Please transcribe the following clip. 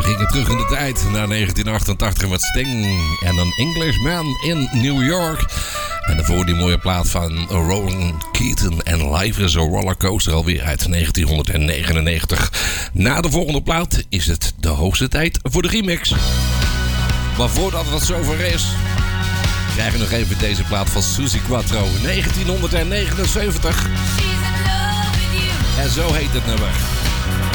gingen terug in de tijd naar 1988 met Sting en een Englishman in New York. En daarvoor die mooie plaat van Rowan Keaton en Life is a Rollercoaster alweer uit 1999. Na de volgende plaat is het de hoogste tijd voor de remix. Maar voordat het zover is, krijg je nog even deze plaat van Suzi Quatro, 1979. En zo heet het nummer.